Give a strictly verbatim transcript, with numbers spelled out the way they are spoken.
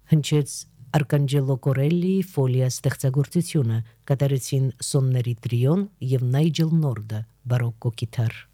Հնչեց Արկանջելո Կորելլիի Ֆոլիա ստեղծագործությունը, կատարեցին Սոնների տրիոն եւ Նայջել Նորդը բարոկկո կիթառ։